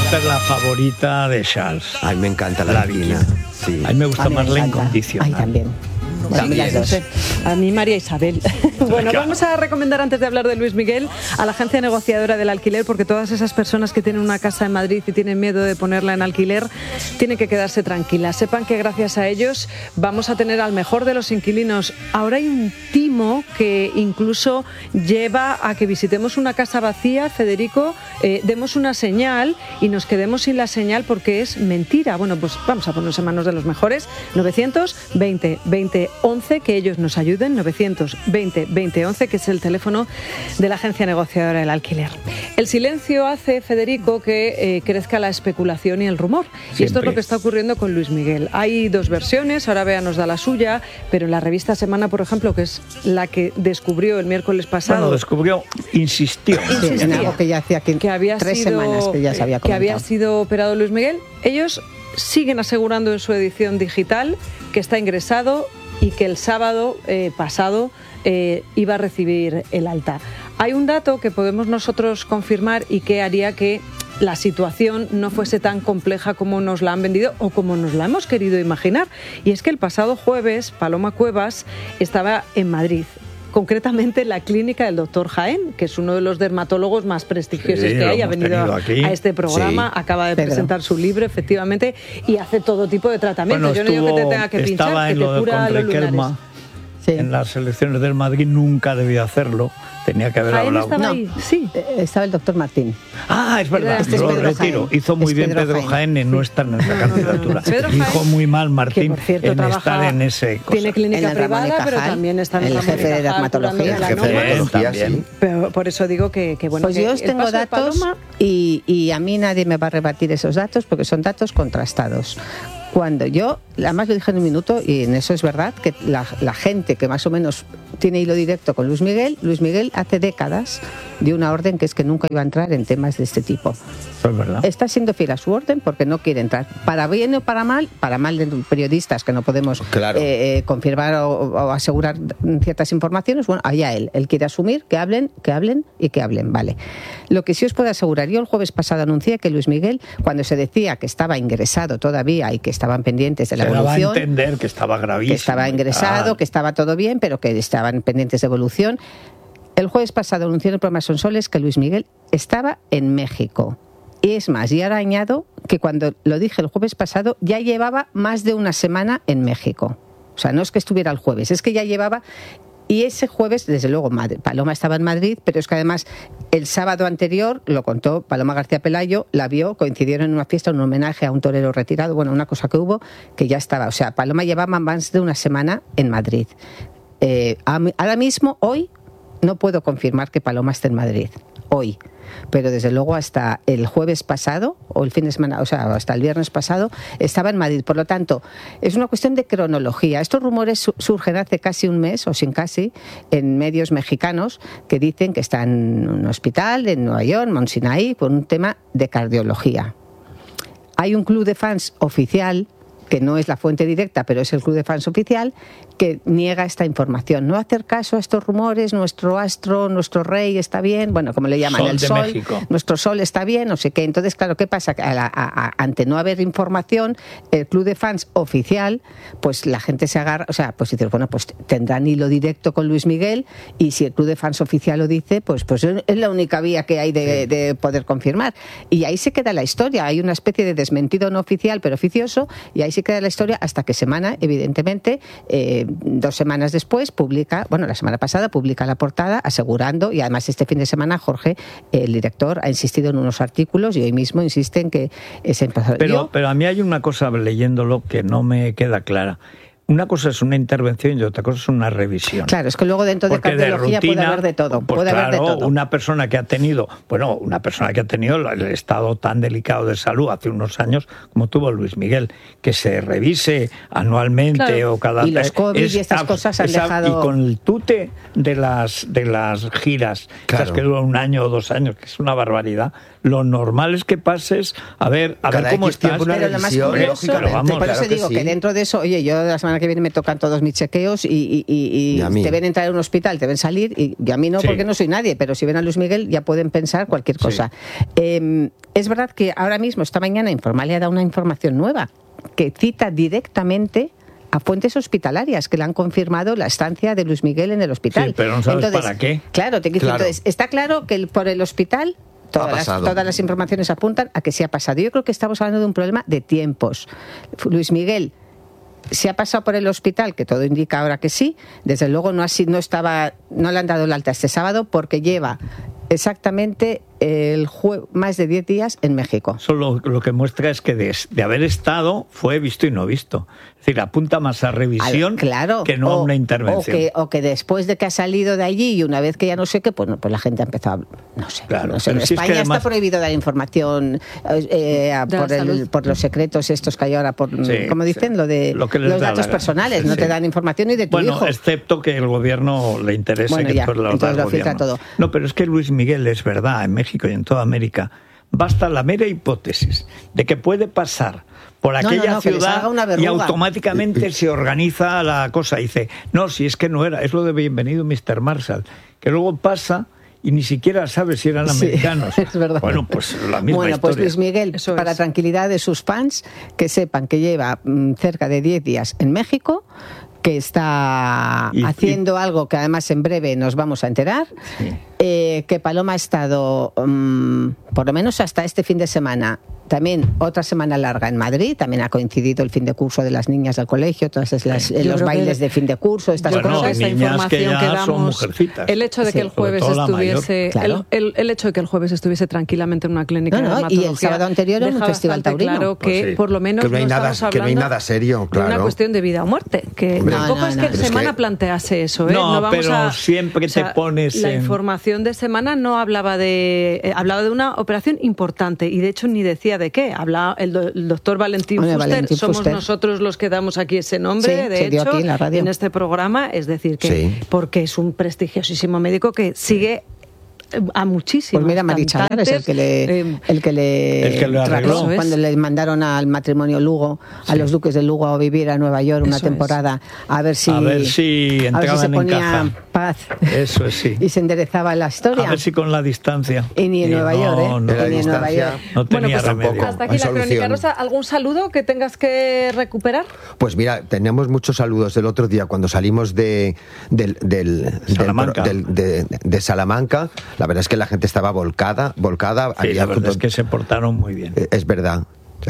Esta es la favorita de Charles. Ay, me encanta la Viquina. Sí. A mí me gusta más la incondicional. Ay, también. A mí María Isabel. Bueno, vamos a recomendar, antes de hablar de Luis Miguel, a la agencia negociadora del alquiler, porque todas esas personas que tienen una casa en Madrid y tienen miedo de ponerla en alquiler tienen que quedarse tranquilas. Sepan que gracias a ellos vamos a tener al mejor de los inquilinos. Ahora hay un timo que incluso lleva a que visitemos una casa vacía, Federico, demos una señal y nos quedemos sin la señal porque es mentira. Bueno, pues vamos a ponernos en manos de los mejores. 920 20 11, que ellos nos ayuden. 920 20 11, que es el teléfono de la agencia negociadora del alquiler. El silencio hace, Federico, que crezca la especulación y el rumor. Siempre. Y esto es lo que está ocurriendo con Luis Miguel. Hay dos versiones, ahora Bea nos da la suya, pero en la revista Semana, por ejemplo, que es la que descubrió el miércoles pasado... insistió. En algo que ya hacía que había 3 semanas que ya se había comentado. Que había sido operado Luis Miguel. Ellos siguen asegurando en su edición digital que está ingresado y que el sábado pasado iba a recibir el alta. Hay un dato que podemos nosotros confirmar y que haría que la situación no fuese tan compleja como nos la han vendido o como nos la hemos querido imaginar. Y es que el pasado jueves Paloma Cuevas estaba en Madrid. Concretamente en la clínica del doctor Jaén, que es uno de los dermatólogos más prestigiosos que hay, ha venido a este programa, acaba de presentar su libro, efectivamente, y hace todo tipo de tratamientos. Yo no digo que te tenga que pinchar, que te cura los lunares. En las elecciones del Madrid nunca debía hacerlo, tenía que haber hablado. ¿Estaba ahí? Sí. Estaba el doctor Martín. Ah, es verdad, lo retiro. Hizo muy bien Pedro Jaén en no estar en esa candidatura. Dijo muy mal Martín en estar en ese cosa. Tiene clínica privada, pero también está en el jefe de dermatología. El jefe de dermatología, sí. Pero por eso digo que bueno. Pues yo os tengo datos y a mí nadie me va a rebatir esos datos porque son datos contrastados. Cuando yo, además lo dije en un minuto, y en eso es verdad, que la gente que más o menos tiene hilo directo con Luis Miguel hace décadas dio una orden que es que nunca iba a entrar en temas de este tipo. Eso es verdad. Está siendo fiel a su orden porque no quiere entrar. Para bien o para mal de periodistas que no podemos confirmar o asegurar ciertas informaciones, bueno, allá él quiere asumir que hablen, vale. Lo que sí os puedo asegurar, yo el jueves pasado anuncié que Luis Miguel, cuando se decía que estaba ingresado todavía y que estaban pendientes de la evolución, se daba a entender que estaba gravísimo, que estaba ingresado, que estaba todo bien, pero que estaban pendientes de evolución. El jueves pasado anunció en el programa Sonsoles que Luis Miguel estaba en México. Y es más, y ahora añado que cuando lo dije el jueves pasado ya llevaba más de una semana en México. O sea, no es que estuviera el jueves, es que ya llevaba... Y ese jueves, desde luego, Paloma estaba en Madrid, pero es que además el sábado anterior, lo contó Paloma García Pelayo, la vio, coincidieron en una fiesta, un homenaje a un torero retirado, bueno, una cosa que hubo, que ya estaba. O sea, Paloma llevaba más de una semana en Madrid. Ahora mismo, hoy, no puedo confirmar que Paloma esté en Madrid, hoy. Pero desde luego hasta el jueves pasado, o el fin de semana, o sea, hasta el viernes pasado, estaba en Madrid. Por lo tanto, es una cuestión de cronología. Estos rumores surgen hace casi un mes, o sin casi, en medios mexicanos que dicen que está en un hospital en Nueva York, Mount Sinai, por un tema de cardiología. Hay un club de fans oficial, que no es la fuente directa, pero es el club de fans oficial, que niega esta información. No hacer caso a estos rumores, nuestro astro, nuestro rey está bien, bueno, como le llaman, el sol, nuestro sol está bien, no sé qué. Entonces, claro, ¿qué pasa? Ante no haber información, el club de fans oficial, pues la gente se agarra, o sea, pues dice, bueno, pues tendrán hilo directo con Luis Miguel, y si el club de fans oficial lo dice, pues es la única vía que hay de poder confirmar. Y ahí se queda la historia, hay una especie de desmentido no oficial, pero oficioso, y ahí se queda la historia hasta que Semana, evidentemente, 2 semanas después la semana pasada publica la portada asegurando, y además este fin de semana Jorge, el director, ha insistido en unos artículos y hoy mismo insiste en que es empezar. Pero a mí hay una cosa leyéndolo que no me queda clara. Una cosa es una intervención y otra cosa es una revisión. Claro, es que luego dentro de cardiología puede haber de todo. Pues puede haber de todo. Una persona que ha tenido el estado tan delicado de salud hace unos años como tuvo Luis Miguel, que se revise anualmente o cada vez. Y los COVID y estas cosas han dejado. Y con el tute de las giras, esas que duran 1 año o 2 años, que es una barbaridad. Lo normal es que pases a ver cómo estás. Pero lo más curioso, por eso digo que dentro de eso, oye, yo la semana semana que viene me tocan todos mis chequeos y te ven entrar a un hospital, te ven salir y a mí no, porque no soy nadie, pero si ven a Luis Miguel ya pueden pensar cualquier cosa. Es verdad que ahora mismo, esta mañana, Informal le ha dado una información nueva que cita directamente a fuentes hospitalarias que le han confirmado la estancia de Luis Miguel en el hospital. Sí, pero no sabes para qué. Claro, entonces está claro que por el hospital todas las informaciones apuntan a que se ha pasado. Yo creo que estamos hablando de un problema de tiempos. Luis Miguel se ha pasado por el hospital, que todo indica ahora que sí. Desde luego no le han dado el alta este sábado porque lleva exactamente más de 10 días en México. Eso lo que muestra es que de haber estado fue visto y no visto. Es decir, apunta más a revisión que no a una intervención. O que después de que ha salido de allí y una vez que ya no sé qué, pues la gente ha empezado no sé. En España está prohibido dar información por los secretos estos que hay ahora, como dicen, lo de los datos personales. No te dan información ni de tu hijo. Excepto que el gobierno le interese que entonces lo filtra todo. No, pero es que Luis Miguel, es verdad, en México y en toda América, basta la mera hipótesis de que puede pasar por aquella ciudad y automáticamente se organiza la cosa. Dice, no, si es que no era, es lo de Bienvenido Mr. Marshall, que luego pasa y ni siquiera sabe si eran americanos. Es verdad. Bueno, pues la misma historia. Pues Luis Miguel, para tranquilidad de sus fans, que sepan que lleva cerca de 10 días en México, que está haciendo algo que además en breve nos vamos a enterar, que Paloma ha estado por lo menos hasta este fin de semana, también otra semana larga en Madrid, también ha coincidido el fin de curso de las niñas del colegio, todos los bailes de fin de curso, estas cosas. Esta información que damos, el hecho de que el jueves estuviese el hecho de que el jueves estuviese tranquilamente en una clínica de dermatología, y el sábado anterior en un festival taurino. Claro que por lo menos que no hay nada serio, claro. De una cuestión de vida o muerte, que tampoco es que el Semana plantease eso, No, vamos pero siempre te pones la información de Semana no hablaba de una operación importante y de hecho ni decía de qué. Habla el doctor Valentín Fuster, somos nosotros los que damos aquí ese nombre, de hecho, en este programa, es decir, que porque es un prestigiosísimo médico que sigue a muchísimos. Pues mira, Marichalar es el que le arregló cuando le mandaron al matrimonio Lugo, a los duques de Lugo, a vivir a Nueva York una temporada, a ver si se ponía paz. Eso es, sí. Y se enderezaba la historia. A ver si con la distancia. Y ni en Nueva York, ni en Nueva York. No tenía remedio. Hasta aquí la crónica rosa. ¿Algún saludo que tengas que recuperar? Pues mira, tenemos muchos saludos del otro día cuando salimos de Salamanca. La verdad es que la gente estaba volcada. Sí, la verdad es que se portaron muy bien. Es verdad.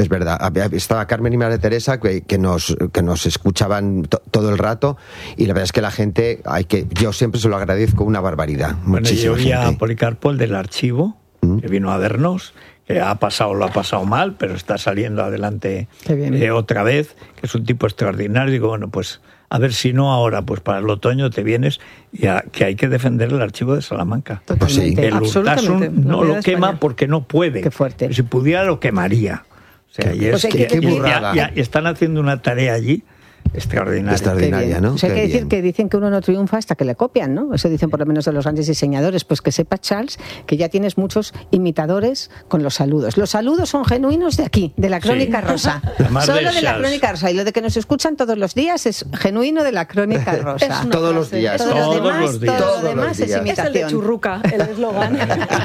Estaba Carmen y María Teresa que nos escuchaban todo el rato, y la verdad es que la gente, yo siempre se lo agradezco una barbaridad. Bueno, yo vi a Policarpo, el del archivo, que vino a vernos, que lo ha pasado mal, pero está saliendo adelante otra vez, que es un tipo extraordinario. Digo, bueno, pues a ver si no ahora, pues para el otoño te vienes, que hay que defender el archivo de Salamanca. Totalmente. El Urtasun no lo quema porque no puede. Qué fuerte. Pero si pudiera lo quemaría. O sea, qué burrada. Y están haciendo una tarea allí extraordinaria, ¿no? O sea, hay que decir que dicen que uno no triunfa hasta que le copian, ¿no? Eso dicen por lo menos de los grandes diseñadores. Pues que sepa, Charles, que ya tienes muchos imitadores con los saludos. Los saludos son genuinos de aquí, de la Crónica Rosa. Solo de la Crónica Rosa. Y lo de que nos escuchan todos los días es genuino de la Crónica Rosa. Todos los días. Todo lo demás es imitación. Es el de Churruca, el eslogan.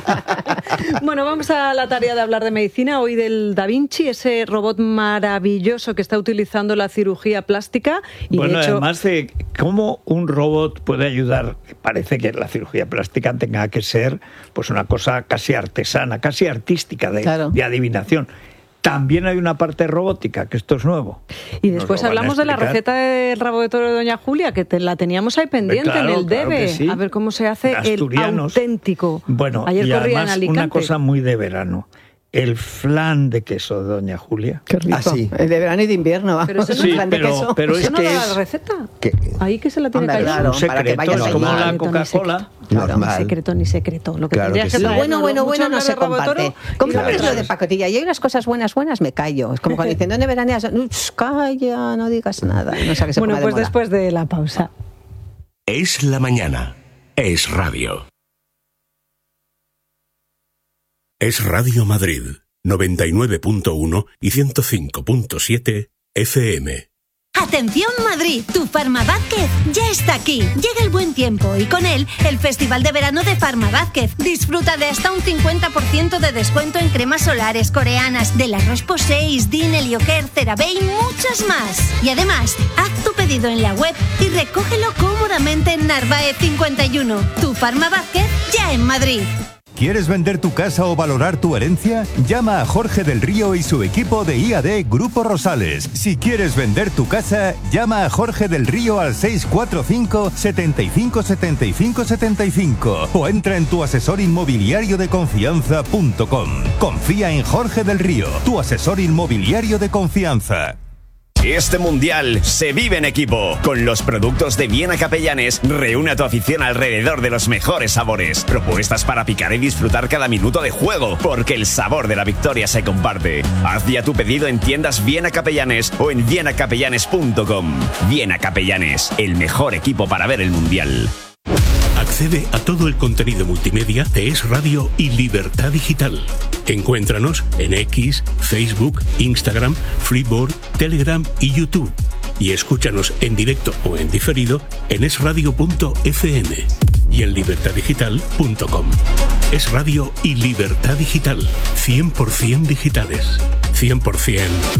Bueno, vamos a la tarea de hablar de medicina. Hoy del Da Vinci, ese robot maravilloso que está utilizando la cirugía plástica. Y bueno, de hecho, además de cómo un robot puede ayudar, parece que la cirugía plástica tenga que ser pues una cosa casi artesana, casi artística, de adivinación. También hay una parte robótica, que esto es nuevo. Y después hablamos de la receta del rabo de toro de Doña Julia, que la teníamos ahí pendiente en el debe. Sí. A ver cómo se hace el auténtico. Bueno, ayer y además en Alicante. Una cosa muy de verano. El flan de queso de Doña Julia. Qué rico. Sí. El de verano y de invierno. Pero eso no es flan de queso. Pero ¿Eso no da la receta? Ahí que se la tiene que ayudar. Claro, un secreto, es como la Coca-Cola. Normal. Ni secreto. Lo que claro que sí. Lo bueno no se comparte. Comparte lo de pacotilla. Y hay unas cosas buenas, me callo. Es como cuando dicen, ¿dónde veraneas? Calla, no digas nada. No sé qué se bueno, pues después de la pausa. Es la mañana. Es radio. Es Radio Madrid, 99.1 y 105.7 FM. Atención Madrid, tu Farma Vázquez ya está aquí. Llega el buen tiempo y con él el Festival de Verano de Farma Vázquez. Disfruta de hasta un 50% de descuento en cremas solares coreanas de la Roche-Posay, Deen, Helioker, CeraVe y muchas más. Y además, haz tu pedido en la web y recógelo cómodamente en Narváez 51. Tu Farma Vázquez ya en Madrid. ¿Quieres vender tu casa o valorar tu herencia? Llama a Jorge del Río y su equipo de IAD Grupo Rosales. Si quieres vender tu casa, llama a Jorge del Río al 645 75 75 75 o entra en tuasesorinmobiliariodeconfianza.com. Confía en Jorge del Río, tu asesor inmobiliario de confianza. Este mundial se vive en equipo. Con los productos de Viena Capellanes, reúne a tu afición alrededor de los mejores sabores. Propuestas para picar y disfrutar cada minuto de juego, porque el sabor de la victoria se comparte. Haz ya tu pedido en tiendas Viena Capellanes o en vienacapellanes.com. Viena Capellanes, el mejor equipo para ver el mundial. Accede a todo el contenido multimedia de Es Radio y Libertad Digital. Encuéntranos en X, Facebook, Instagram, Freeboard, Telegram y YouTube. Y escúchanos en directo o en diferido en esradio.fm y en libertaddigital.com. Es Radio y Libertad Digital. 100% digitales. 100%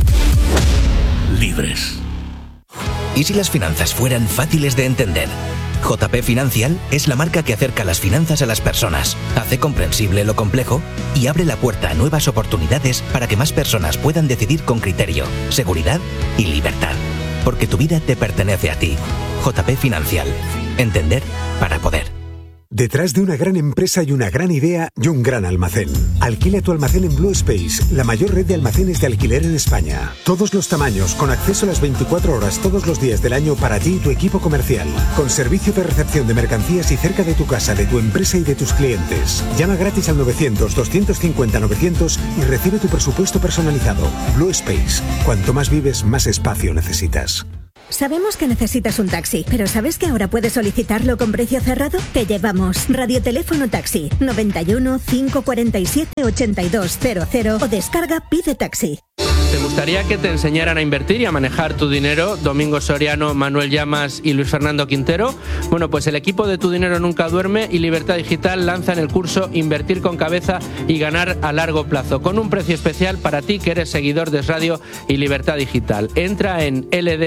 libres. ¿Y si las finanzas fueran fáciles de entender? JP Financial es la marca que acerca las finanzas a las personas, hace comprensible lo complejo y abre la puerta a nuevas oportunidades para que más personas puedan decidir con criterio, seguridad y libertad. Porque tu vida te pertenece a ti. JP Financial. Entender para poder. Detrás de una gran empresa y una gran idea y un gran almacén. Alquila tu almacén en Blue Space, la mayor red de almacenes de alquiler en España. Todos los tamaños, con acceso a las 24 horas todos los días del año para ti y tu equipo comercial. Con servicio de recepción de mercancías y cerca de tu casa, de tu empresa y de tus clientes. Llama gratis al 900-250-900 y recibe tu presupuesto personalizado. Blue Space. Cuanto más vives, más espacio necesitas. Sabemos que necesitas un taxi, pero ¿sabes que ahora puedes solicitarlo con precio cerrado? Te llevamos. Radioteléfono Taxi 91 547 8200 o descarga Pide Taxi. ¿Te gustaría que te enseñaran a invertir y a manejar tu dinero? Domingo Soriano, Manuel Llamas y Luis Fernando Quintero. Bueno, pues el equipo de Tu Dinero Nunca Duerme y Libertad Digital lanzan el curso Invertir con Cabeza y Ganar a Largo Plazo, con un precio especial para ti que eres seguidor de Es Radio y Libertad Digital. Entra en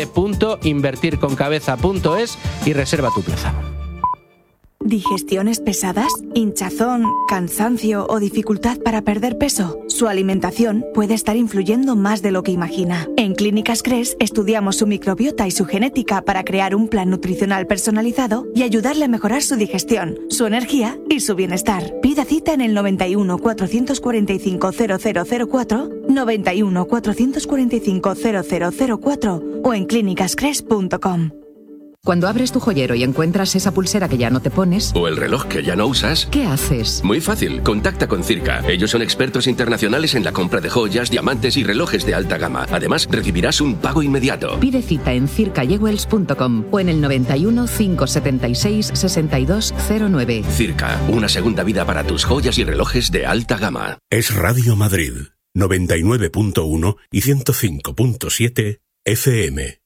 ld.invertirconcabeza.es y reserva tu plaza. ¿Digestiones pesadas? ¿Hinchazón? ¿Cansancio o dificultad para perder peso? Su alimentación puede estar influyendo más de lo que imagina. En Clínicas Cres estudiamos su microbiota y su genética para crear un plan nutricional personalizado y ayudarle a mejorar su digestión, su energía y su bienestar. Pida cita en el 91 445 0004, 91 445 0004 o en clínicascres.com. Cuando abres tu joyero y encuentras esa pulsera que ya no te pones... o el reloj que ya no usas... ¿qué haces? Muy fácil, contacta con Circa. Ellos son expertos internacionales en la compra de joyas, diamantes y relojes de alta gama. Además, recibirás un pago inmediato. Pide cita en circajewels.com o en el 91 576 6209. Circa, una segunda vida para tus joyas y relojes de alta gama. Es Radio Madrid, 99.1 y 105.7 FM.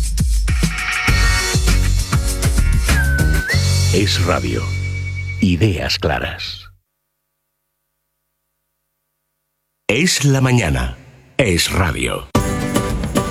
Es Radio. Ideas claras. Es la mañana. Es Radio.